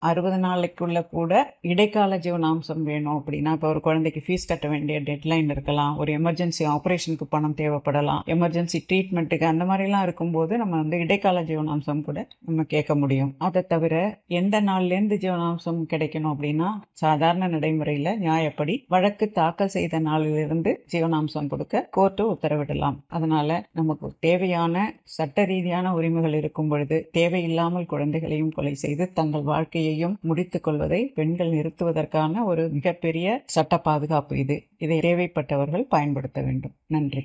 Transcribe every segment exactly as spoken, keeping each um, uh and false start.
அறுபது நாளைக்குள்ள கூட இடைக்கால ஜீவனாம்சம் வேணும் அப்படின்னா, இப்போ ஒரு குழந்தைக்கு ஃபீஸ் கட்ட வேண்டிய டெட்லைன் இருக்கலாம், ஒரு எமர்ஜென்சி ஆப்ரேஷனுக்கு பணம் தேவைப்படலாம், எமர்ஜென்சி ட்ரீட்மெண்ட்டுக்கு அந்த மாதிரிலாம் இருக்கும்போது நம்ம வந்து இடைக்கால ஜீவனாம்சம் கூட நம்ம கேட்க முடியும். அதை தவிர எந்த நாள்லேருந்து ஜீவனாம்சம் கிடைக்கணும் அப்படின்னா, சாதாரண நடைமுறையில் நியாயப்படி வழக்கு தாக்கல் செய்த நாளிலிருந்து ஜீவனாம்சம் கொடுக்க கோர்ட்டு உத்தரவிடலாம். அதனால நமக்கு தேவையான சட்ட ரீதியான உரிமைகள் இருக்கும் பொழுது தேவையில்லாமல் குழந்தைகளையும் கொலை செய்து தங்கள் வாழ்க்கையையும் முடித்துக் கொள்வதை பெண்கள் நிறுத்துவதற்கான ஒரு மிகப்பெரிய சட்ட பாதுகாப்பு இது. இதை தேவைப்பட்டவர்கள் பயன்படுத்த வேண்டும். நன்றி.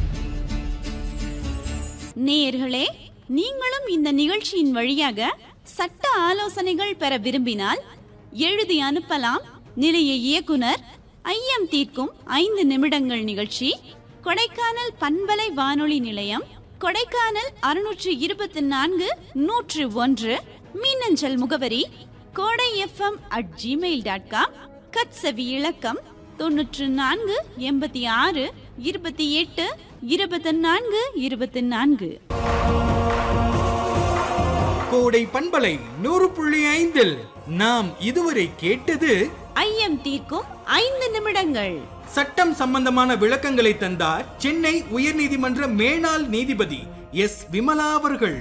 நேயர்களே, நீங்களும் இந்த நிகழ்ச்சியின் வழியாக சட்ட ஆலோசனைகள் பெற விரும்பினால் எழுதி அனுப்பலாம். நிலைய இயக்குனர், ஐயம் தீர்க்கும் ஐந்து நிமிடங்கள் நிகழ்ச்சி, கொடைக்கானல் பண்பலை வானொலி நிலையம், கொடைக்கானல் அறுநூற்று இருபத்தி நான்கு நூற்று ஒன்று, மின்னஞ்சல் முகவரி கோடை FM at Gmail dot com, கட்சவி இலக்கம் தொன்னூற்று நான்கு எண்பத்தி ஆறு இருபத்தி எட்டு இருபத்தி நான்கு இருபத்தி நான்கு. கோடை பண்பலை நூறு புள்ளி ஐந்தில் நாம் இதுவரை கேட்டது ஐயம் தீர்க்கும் ஐந்து நிமிடங்கள். சட்டம் சம்பந்தமான விளக்கங்களை தந்தார் சென்னை உயர்நீதிமன்ற மேனாள் நீதிபதி எஸ் விமலா அவர்கள்.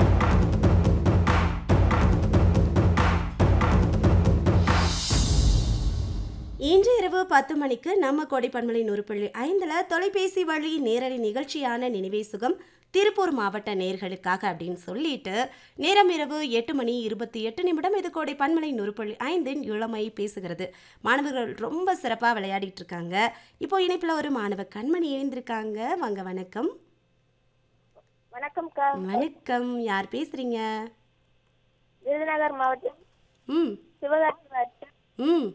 இன்று இரவு பத்து மணிக்கு நம்ம கோடை பண்பலை நூறு புள்ளி ஐந்தில் தொலைபேசி வழி நேரடி நிகழ்ச்சியான நினைவே சுகம் திருப்பூர் மாவட்ட நேர்களுக்காக அப்படின்னு சொல்லிட்டு நேரம் இரவு எட்டு மணி இருபத்தி எட்டு நிமிடம். இது கோடை பண்பலை நூறு புள்ளி ஐந்தின் இளமை பேசுகிறது. மாணவர்கள் ரொம்ப சிறப்பாக விளையாடிட்டு இருக்காங்க. இப்போ இணைப்பில் ஒரு மாணவ கண்மணி எழுந்திருக்காங்க. வாங்க. வணக்கம். வணக்கம். வணக்கம். யார் பேசுறீங்க? விருதுநகர் மாவட்டம். ம் சிவகாசி மாவட்டம். ம்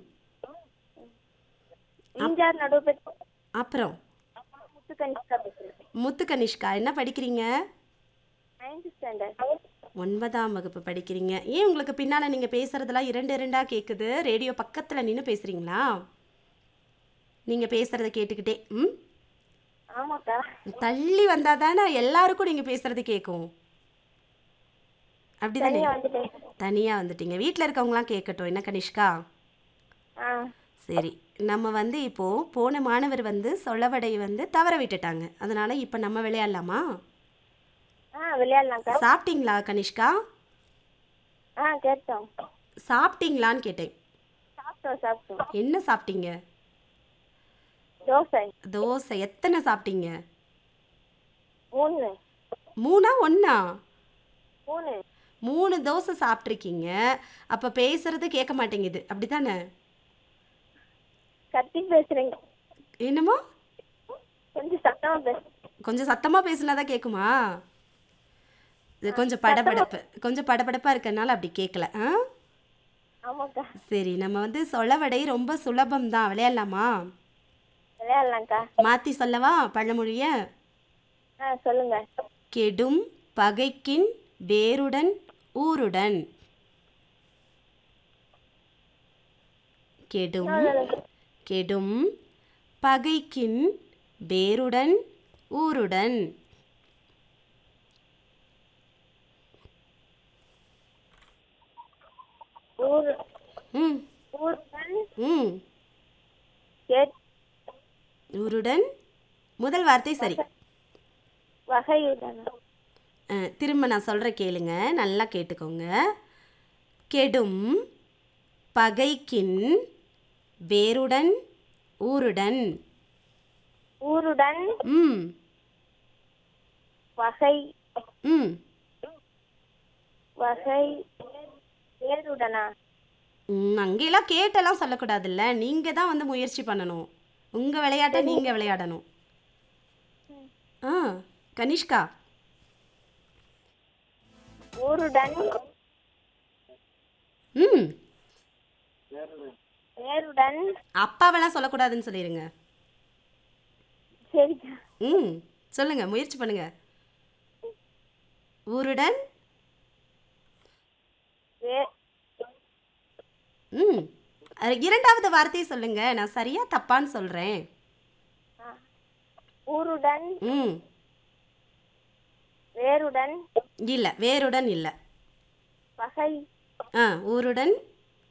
இஞ்சார் நடுவு. அப்புறம் முத்து கனிஷ்கா பேசுறேன். முத்து கனிஷ்கா, என்ன படிக்கிறீங்க? Ninth standard. ஒன்பதாம் வகுப்பு படிக்கிறீங்க. ஏன் உங்களுக்கு பின்னால் நீங்கள் பேசுகிறதெல்லாம் இரண்டு இரண்டாக கேட்குது? ரேடியோ பக்கத்தில் நின்று பேசுகிறீங்களா? நீங்கள் பேசுகிறத கேட்டுக்கிட்டே. ம் ஆமாக்கா. தள்ளி வந்தால் தானே எல்லாருக்கும் நீங்கள் பேசுகிறது கேட்கும். அப்படி தானே? தனியாக வந்துட்டீங்க. வீட்டில் இருக்கவங்களாம் கேட்கட்டும். என்ன கனிஷ்கா? சரி, நம்ம வந்து இப்போது போன மாணவர் வந்து சொலவடை வந்து தவற விட்டுட்டாங்க. அதனால் இப்போ நம்ம விளையாடலாமா? விளையாடலாம். சாப்பிட்டீங்களா கனிஷ்கா? ஆ கேட்டோம். சாப்பிட்டீங்களான்னு கேட்டேன். சாப்பிட்டோம் சாப்பிட்டோம். என்ன சாப்பிட்டீங்க? தோசை. தோசை. எத்தனை சாப்பிட்டீங்க? மூணு. மூணா ஒன்றா? மூணு. மூணு தோசை சாப்பிட்ருக்கீங்க. அப்போ பேசுறது கேட்க மாட்டேங்குது, அப்படி தானே? கத்தி பேசுறீங்க. என்னமோ கொஞ்சம் சத்தமாக பேச. கொஞ்சம் சத்தமாக பேசுனா தான் கேட்குமா? இது கொஞ்சம் படபடப்பு கொஞ்சம் படபடப்பாக இருக்கறனால அப்படி கேட்கல. ஆ ஆமாக்கா. சரி, நம்ம வந்து சொலவடை ரொம்ப சுலபம் தான். விளையாடலாமா? விளையாடலாம்க்கா. மாற்றி சொல்லவா பழமொழிய? ஆ சொல்லுங்க. கெடும் பகைக்கின் வேருடன் ஊருடன். கெடும் கெடும் பகைக்கின் வேருடன் ஊருடன். ம் ம் ஊருடன் முதல் வார்த்தை சரி. வகையுடன். திரும்ப நான் சொல்கிற கேளுங்க, நல்லா கேட்டுக்கோங்க. கெடும் பகைக்கின் வேருடன் ஊருடன். ஊருடன். ம் வகை. ம் வகை வேருடனா? ம் அங்கெல்லாம் கேட்டெல்லாம் சொல்லக்கூடாதுல்ல. நீங்கள் தான் வந்து முயற்சி பண்ணணும். உங்கள் விளையாட்டை நீங்கள் விளையாடணும். ஆ கனிஷ்கா. ஊருடன். ம் வேருடன். அப்பாவெல்லாம் சொல்லக்கூடாதுன்னு சொல்லிடுங்க. சரிக்கா. ம் சொல்லுங்க, முயற்சி பண்ணுங்க. ஊருடன். ம் இரண்டாவது வார்த்தையை சொல்லுங்க. நான் சரியா தப்பான்னு சொல்றேன். ஊருடன். ம் வேருடன். இல்ல, வேருடன் இல்ல. வகை. ஆ ஊருடன்